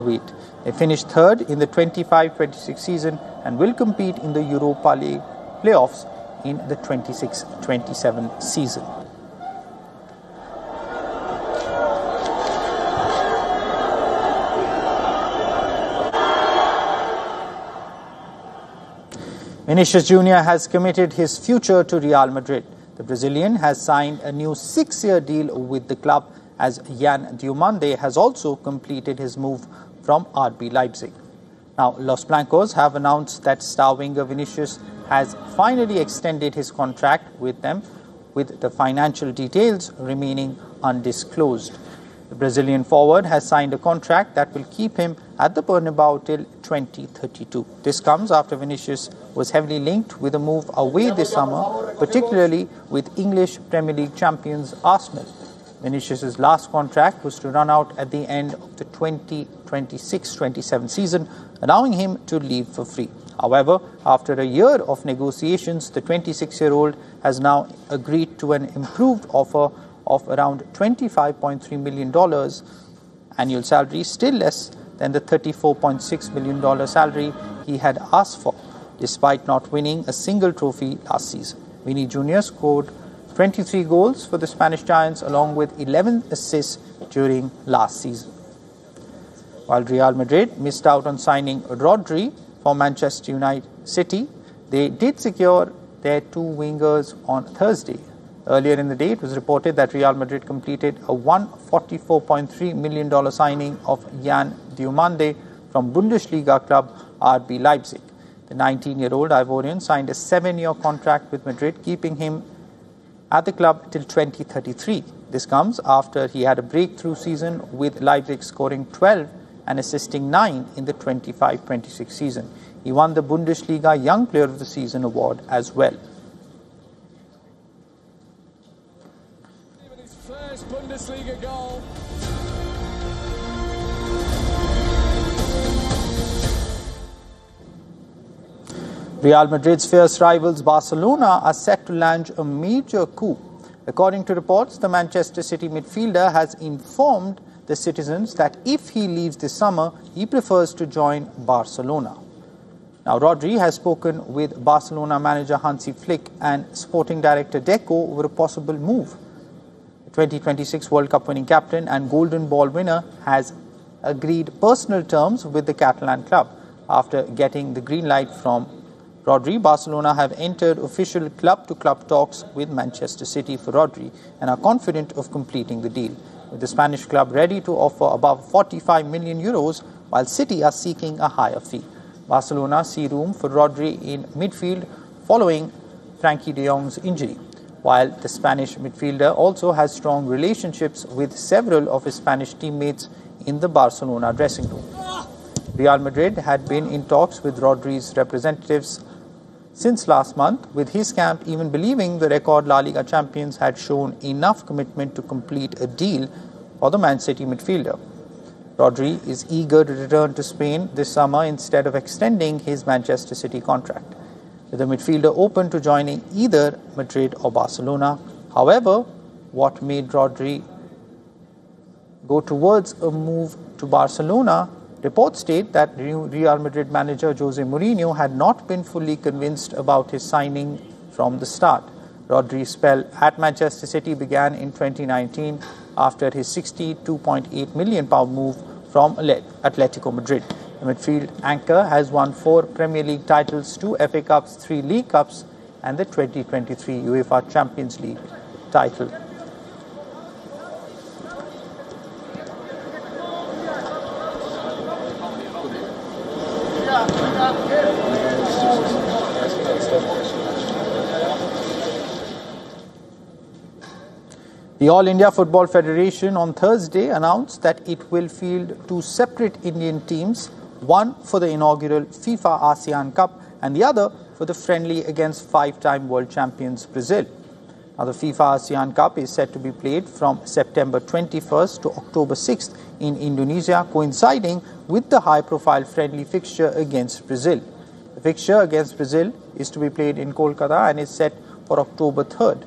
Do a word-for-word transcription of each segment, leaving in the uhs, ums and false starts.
They finished third in the twenty-five twenty-six season and will compete in the Europa League playoffs in the twenty-six twenty-seven season. Vinicius Junior has committed his future to Real Madrid. The Brazilian has signed a new six-year deal with the club, as Yan Diomande has also completed his move from R B Leipzig. Now, Los Blancos have announced that star winger Vinicius has finally extended his contract with them, with the financial details remaining undisclosed. The Brazilian forward has signed a contract that will keep him at the Bernabeu till twenty thirty-two. This comes after Vinicius was heavily linked with a move away this summer, particularly with English Premier League champions Arsenal. Vinicius' last contract was to run out at the end of the twenty twenty-six twenty-seven season, allowing him to leave for free. However, after a year of negotiations, the twenty-six-year-old has now agreed to an improved offer of around twenty-five point three million dollars annual salary, still less than the thirty-four point six million dollars salary he had asked for, despite not winning a single trophy last season. Vinny Junior scored twenty-three goals for the Spanish Giants, along with eleven assists during last season. While Real Madrid missed out on signing Rodri for Manchester United City, they did secure their two wingers on Thursday. Earlier in the day, it was reported that Real Madrid completed a one hundred forty-four point three million dollars signing of Yan Diomande from Bundesliga club R B Leipzig. The nineteen-year-old Ivorian signed a seven-year contract with Madrid, keeping him at the club till twenty thirty-three. This comes after he had a breakthrough season with Leipzig, scoring twelve and assisting nine in the twenty-five twenty-six season. He won the Bundesliga Young Player of the Season award as well. His first Bundesliga goal. Real Madrid's fierce rivals Barcelona are set to launch a major coup. According to reports, the Manchester City midfielder has informed the citizens that if he leaves this summer, he prefers to join Barcelona. Now, Rodri has spoken with Barcelona manager Hansi Flick and sporting director Deco over a possible move. The twenty twenty-six World Cup winning captain and Golden Ball winner has agreed personal terms with the Catalan club. After getting the green light from Rodri, Barcelona have entered official club-to-club talks with Manchester City for Rodri and are confident of completing the deal, with the Spanish club ready to offer above forty-five million euros, while City are seeking a higher fee. Barcelona see room for Rodri in midfield following Frankie de Jong's injury, while the Spanish midfielder also has strong relationships with several of his Spanish teammates in the Barcelona dressing room. Real Madrid had been in talks with Rodri's representatives since last month, with his camp even believing the record La Liga champions had shown enough commitment to complete a deal for the Man City midfielder. Rodri is eager to return to Spain this summer instead of extending his Manchester City contract, with the midfielder open to joining either Madrid or Barcelona. However, what made Rodri go towards a move to Barcelona? Reports state that Real Madrid manager Jose Mourinho had not been fully convinced about his signing from the start. Rodri's spell at Manchester City began in twenty nineteen after his sixty-two point eight million pound move from Atletico Madrid. The midfield anchor has won four Premier League titles, two F A Cups, three League Cups, and the twenty twenty-three UEFA Champions League title. The All India Football Federation on Thursday announced that it will field two separate Indian teams, one for the inaugural FIFA ASEAN Cup and the other for the friendly against five-time world champions Brazil. Now, the FIFA ASEAN Cup is set to be played from September twenty-first to October sixth in Indonesia, coinciding with the high-profile friendly fixture against Brazil. The fixture against Brazil is to be played in Kolkata and is set for October third.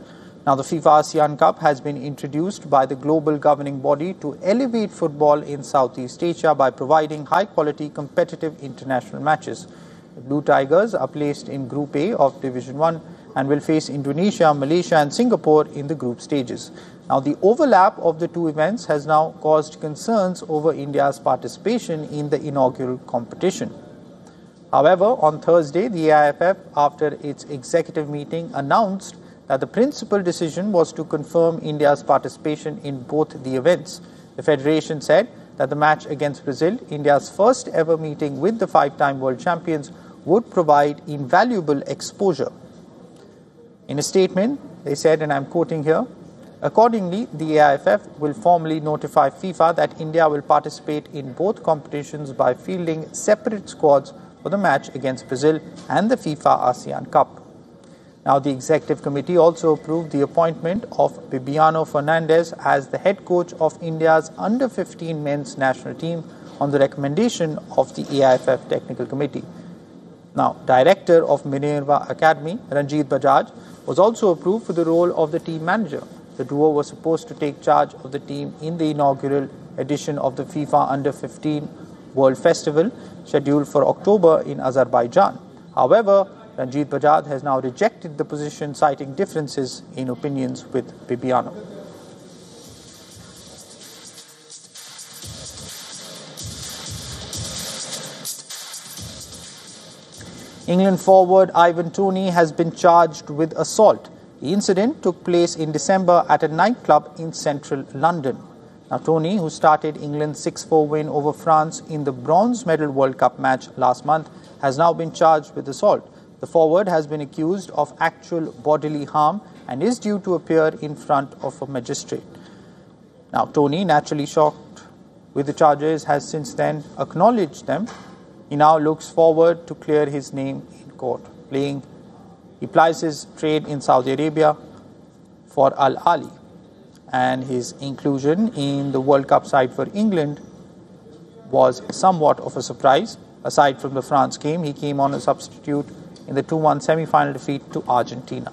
Now, the FIFA ASEAN Cup has been introduced by the global governing body to elevate football in Southeast Asia by providing high-quality competitive international matches. The Blue Tigers are placed in Group A of Division one and will face Indonesia, Malaysia and Singapore in the group stages. Now, the overlap of the two events has now caused concerns over India's participation in the inaugural competition. However, on Thursday, the A I F F, after its executive meeting, announced that the principal decision was to confirm India's participation in both the events. The federation said that the match against Brazil, India's first ever meeting with the five-time world champions, would provide invaluable exposure. In a statement, they said, and I'm quoting here, accordingly, the A I F F will formally notify FIFA that India will participate in both competitions by fielding separate squads for the match against Brazil and the FIFA ASEAN Cup. Now, the Executive Committee also approved the appointment of Bibiano Fernandes as the head coach of India's under fifteen men's national team on the recommendation of the A I F F Technical Committee. Now, Director of Minerva Academy, Ranjit Bajaj, was also approved for the role of the team manager. The duo was supposed to take charge of the team in the inaugural edition of the FIFA under fifteen World Festival, scheduled for October in Azerbaijan. However, Ranjit Bajaj has now rejected the position, citing differences in opinions with Bibiano. England forward Ivan Toney has been charged with assault. The incident took place in December at a nightclub in central London. Now, Toney, who started England's six four win over France in the bronze medal World Cup match last month, has now been charged with assault. The forward has been accused of actual bodily harm and is due to appear in front of a magistrate. Now, Toney, naturally shocked with the charges, has since then acknowledged them. He now looks forward to clear his name in court. Playing, he plies his trade in Saudi Arabia for Al Ahly, and his inclusion in the World Cup side for England was somewhat of a surprise. Aside from the France game, he came on a substitute in the two one semi-final defeat to Argentina.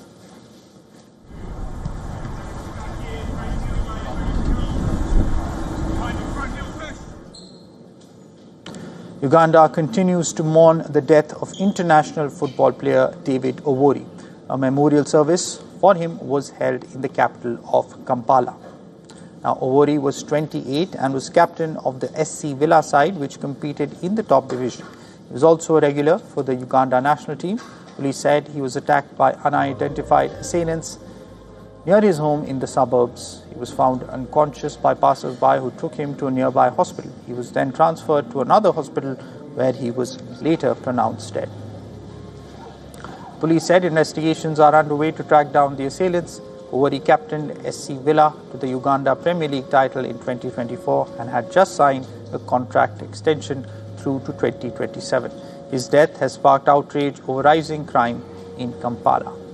Uganda continues to mourn the death of international football player David Owori. A memorial service for him was held in the capital of Kampala. Now, Owori was twenty-eight and was captain of the S C Villa side, which competed in the top division. He was also a regular for the Uganda national team. Police said he was attacked by unidentified assailants near his home in the suburbs. He was found unconscious by passers-by who took him to a nearby hospital. He was then transferred to another hospital where he was later pronounced dead. Police said investigations are underway to track down the assailants. Owori captained S C Villa to the Uganda Premier League title in twenty twenty-four and had just signed a contract extension through to twenty twenty-seven. His death has sparked outrage over rising crime in Kampala.